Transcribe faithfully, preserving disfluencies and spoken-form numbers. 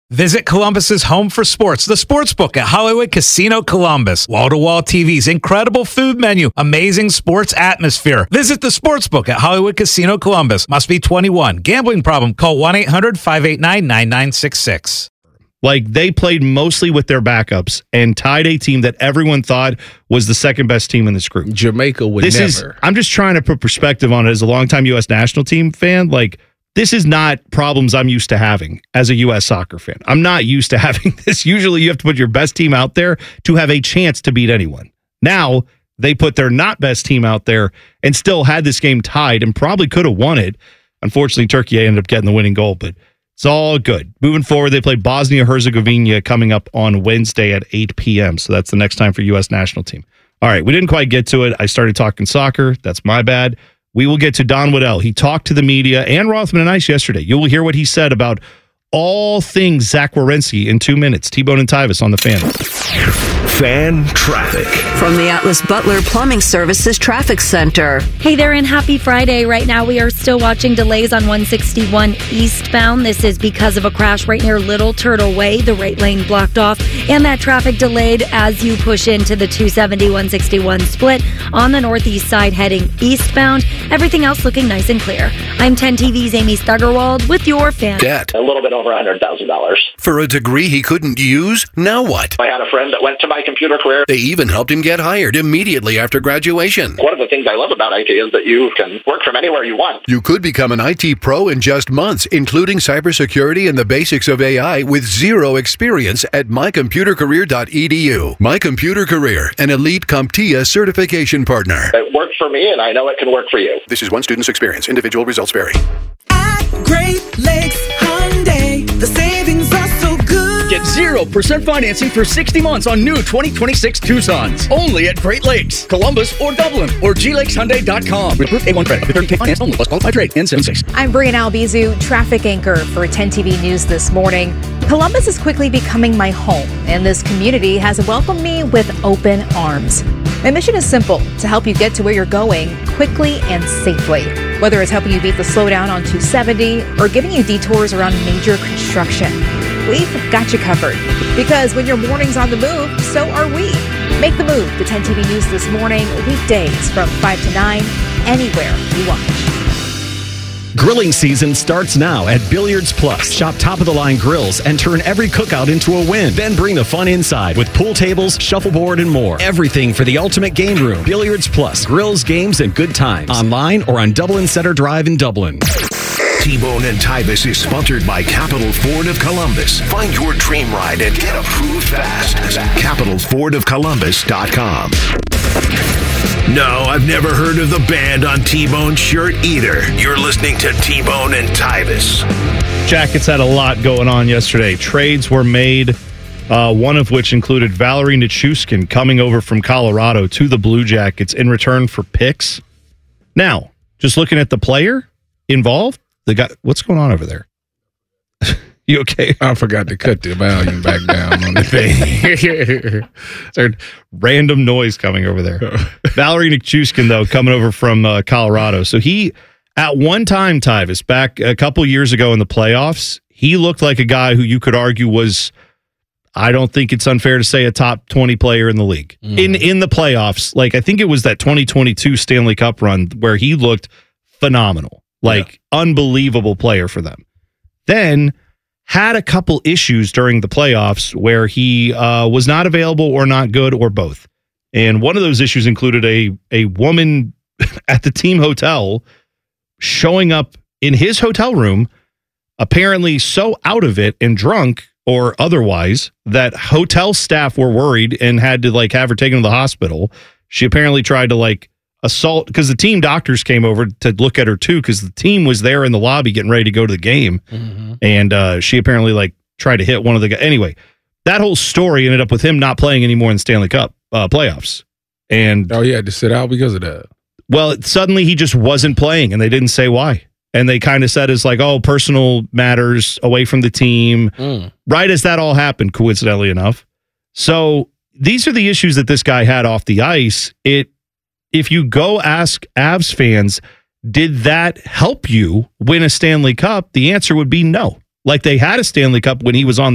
Visit Columbus's home for sports, the Sportsbook at Hollywood Casino Columbus. Wall-to-wall T Vs, incredible food menu, amazing sports atmosphere. Visit the Sportsbook at Hollywood Casino Columbus. Must be twenty-one. Gambling problem? Call one eight hundred five eight nine nine nine six six. Like, they played mostly with their backups and tied a team that everyone thought was the second best team in this group. Jamaica would this never. Is, I'm just trying to put perspective on it as a longtime U S national team fan. Like, this is not problems I'm used to having as a U S soccer fan. I'm not used to having this. Usually you have to put your best team out there to have a chance to beat anyone. Now, they put their not best team out there and still had this game tied and probably could have won it. Unfortunately, Turkey ended up getting the winning goal, but it's all good. Moving forward, they play Bosnia-Herzegovina coming up on Wednesday at eight p.m., so that's the next time for U S national team. All right, we didn't quite get to it. I started talking soccer. That's my bad. We will get to Don Waddell. He talked to the media and Rothman and Ice yesterday. You will hear what he said about all things Zach Werenski in two minutes. T-Bone and Tyvis on the Fan. Fan traffic. From the Atlas Butler Plumbing Services Traffic Center. Hey there, and happy Friday. Right now, we are still watching delays on one sixty-one eastbound. This is because of a crash right near Little Turtle Way. The right lane blocked off, and that traffic delayed as you push into the two seventy one sixty-one split on the northeast side heading eastbound. Everything else looking nice and clear. I'm ten T V's Amy Stuggerwald with your Fan. Debt. A little bit over one hundred thousand dollars. For a degree he couldn't use? Now what? I had a friend that went to My Computer Career. They even helped him get hired immediately after graduation. One of the things I love about I T is that you can work from anywhere you want. You could become an I T pro in just months, including cybersecurity and the basics of A I with zero experience at my computer career dot e d u. My Computer Career, an elite CompTIA certification partner. It worked for me, and I know it can work for you. This is one student's experience. Individual results vary. At Great Lakes Hyundai, the savings are so good. Get zero percent financing for sixty months on new twenty twenty-six Tucsons. Only at Great Lakes, Columbus, or Dublin, or g lakes hyundai dot com. With approved A one credit up to thirty K finance only, plus qualified trade, N seventy-six. I'm Brian Albizu, traffic anchor for ten T V News this morning. Columbus is quickly becoming my home, and this community has welcomed me with open arms. My mission is simple, to help you get to where you're going quickly and safely. Whether it's helping you beat the slowdown on two seventy or giving you detours around major construction, we've got you covered. Because when your morning's on the move, so are we. Make the move to ten T V News this morning, weekdays from five to nine, anywhere you watch. Grilling season starts now at Billiards Plus. Shop top-of-the-line grills and turn every cookout into a win. Then bring the fun inside with pool tables, shuffleboard, and more. Everything for the ultimate game room. Billiards Plus. Grills, games, and good times. Online or on Dublin Center Drive in Dublin. T-Bone and Tyvis is sponsored by Capital Ford of Columbus. Find your dream ride and get approved fast at capital ford of columbus dot com. No, I've never heard of the band on T-Bone's shirt either. You're listening to T-Bone and Tyvis. Jackets had a lot going on yesterday. Trades were made, uh, one of which included Valerie Nichushkin coming over from Colorado to the Blue Jackets in return for picks. Now, just looking at the player involved, the guy, what's going on over there? You okay? I forgot to cut the volume back down on the thing. There's random noise coming over there. Valerie Nichushkin, though, coming over from uh, Colorado. So he, at one time, Tyvis, back a couple years ago in the playoffs, he looked like a guy who you could argue was, I don't think it's unfair to say, a top twenty player in the league. Mm. In in the playoffs, like I think it was that twenty twenty-two Stanley Cup run where he looked phenomenal, like yeah. unbelievable player for them. Then had a couple issues during the playoffs where he uh, was not available or not good or both. And one of those issues included a a woman at the team hotel showing up in his hotel room, apparently so out of it and drunk or otherwise that hotel staff were worried and had to like have her taken to the hospital. She apparently tried to like assault because the team doctors came over to look at her too because the team was there in the lobby getting ready to go to the game. Mm-hmm. And uh, she apparently like tried to hit one of the guys. Anyway, that whole story ended up with him not playing anymore in the Stanley Cup uh, playoffs. And oh, he had to sit out because of that. Well, suddenly he just wasn't playing and they didn't say why. And they kind of said it's like, oh, personal matters away from the team. Mm. Right as that all happened, coincidentally enough. So these are the issues that this guy had off the ice. It, if you go ask Avs fans, did that help you win a Stanley Cup? The answer would be no. Like they had a Stanley Cup when he was on